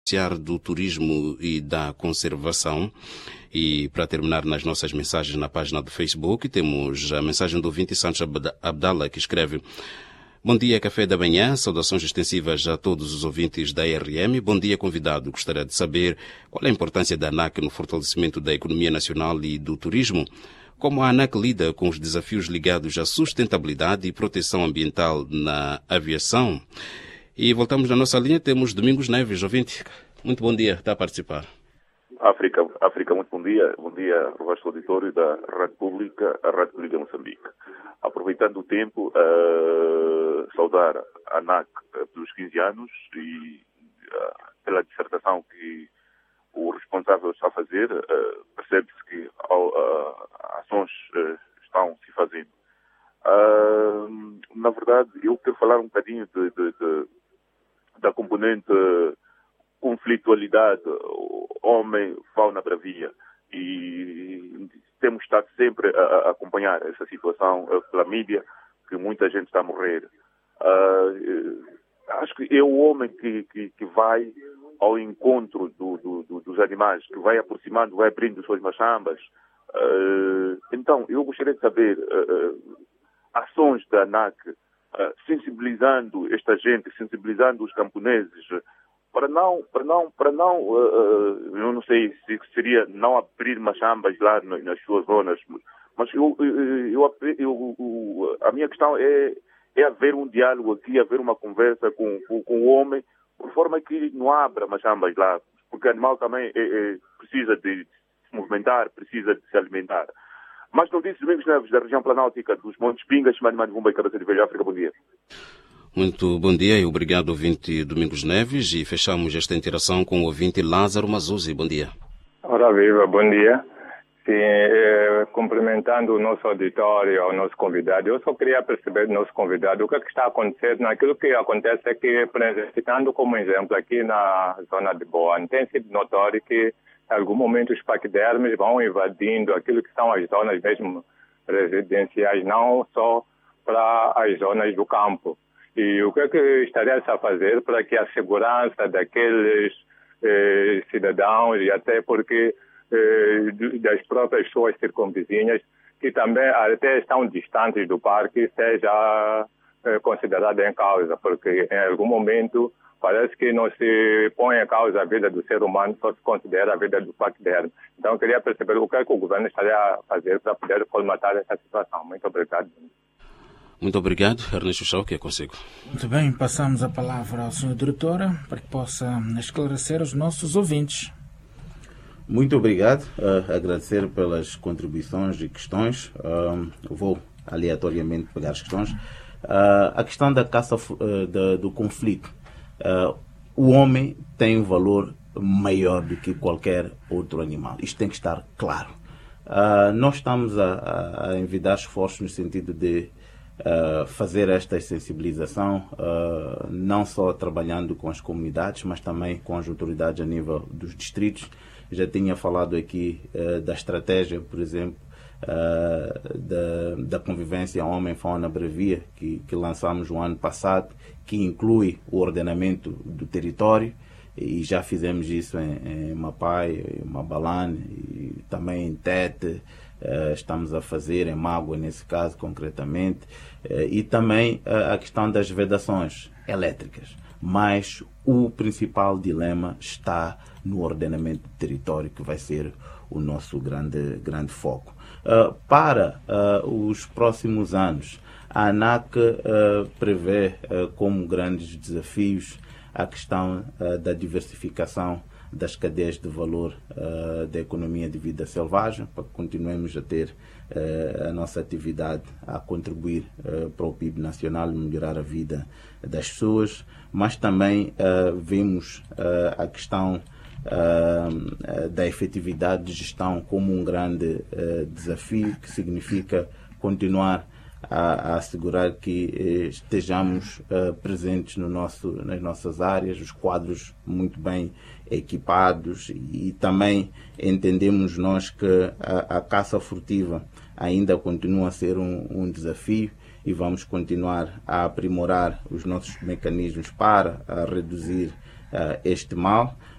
do turismo e da conservação. E para terminar nas nossas mensagens na página do Facebook, temos a mensagem do ouvinte Santos Abdallah, que escreve: bom dia, café da manhã, saudações extensivas a todos os ouvintes da RM. Bom dia, convidado. Gostaria de saber qual é a importância da ANAC no fortalecimento da economia nacional e do turismo. Como a ANAC lida com os desafios ligados à sustentabilidade e proteção ambiental na aviação? E voltamos na nossa linha, temos Domingos Neves, ouvinte. Muito bom dia, está a participar. África, muito bom dia. Bom dia ao vosso auditório da Rádio Pública, a Rádio Pública de Moçambique. Aproveitando o tempo, saudar a ANAC pelos 15 anos e pela dissertação que o responsável está a fazer. Percebe-se que ações estão se fazendo. Na verdade, eu quero falar um bocadinho da componente conflitualidade homem, fauna, bravia. E temos estado sempre a acompanhar essa situação pela mídia, que muita gente está a morrer. Acho que é o homem que vai ao encontro dos animais, que vai aproximando, vai abrindo suas machambas. Então, eu gostaria de saber ações da ANAC sensibilizando esta gente, sensibilizando os camponeses, para não, eu não sei se seria não abrir machambas lá nas suas zonas, mas a minha questão é haver um diálogo aqui, haver uma conversa com o homem, por forma que não abra machambas lá, porque o animal também precisa de se movimentar, precisa de se alimentar. Mas não disse Domingos Neves, da região planáutica dos Montes Pingas, Mani Vumba e Cabeça de Velho, África, bom dia. Muito bom dia e obrigado, ouvinte Domingos Neves. E fechamos esta interação com o ouvinte Lázaro Mazuzzi. Bom dia. Ora viva, bom dia. Sim, cumprimentando o nosso auditório, o nosso convidado, eu só queria perceber do nosso convidado o que está acontecendo. Aquilo que acontece é que, por exemplo, citando como exemplo aqui na zona de Boa, tem sido notório que em algum momento os paquidermes vão invadindo aquilo que são as zonas mesmo residenciais, não só para as zonas do campo. E o que estaria a fazer para que a segurança daqueles cidadãos e até porque das próprias suas circunvizinhas, que também até estão distantes do parque, seja considerada em causa, porque em algum momento parece que não se põe em causa a vida do ser humano, só se considera a vida do paquidermo. Então eu queria perceber o que o governo estaria a fazer para poder colmatar essa situação. Muito obrigado. Muito obrigado, Ernesto Chau, que é consigo. Muito bem, passamos a palavra ao Sr. Diretora para que possa esclarecer os nossos ouvintes. Muito obrigado, agradecer pelas contribuições e questões. Vou aleatoriamente pegar as questões. A questão da caça do conflito. O homem tem um valor maior do que qualquer outro animal. Isto tem que estar claro. Nós estamos a envidar esforços no sentido de fazer esta sensibilização, não só trabalhando com as comunidades, mas também com as autoridades a nível dos distritos. Já tinha falado aqui da estratégia, por exemplo, da convivência homem-fauna bravia, que lançamos no ano passado, que inclui o ordenamento do território, e já fizemos isso em Mapai, em Mabalane, e também em Tete. Estamos a fazer em Mágoa, nesse caso concretamente, e também a questão das vedações elétricas. Mas o principal dilema está no ordenamento do território, que vai ser o nosso grande foco. Para os próximos anos, a ANAC prevê como grandes desafios a questão da diversificação das cadeias de valor da economia de vida selvagem, para que continuemos a ter a nossa atividade a contribuir para o PIB nacional e melhorar a vida das pessoas, mas também vemos a questão da efetividade de gestão como um grande desafio, que significa continuar a assegurar que estejamos presentes nas nossas áreas, os quadros muito bem equipados, e também entendemos nós que a caça furtiva ainda continua a ser um desafio, e vamos continuar a aprimorar os nossos mecanismos para reduzir este mal,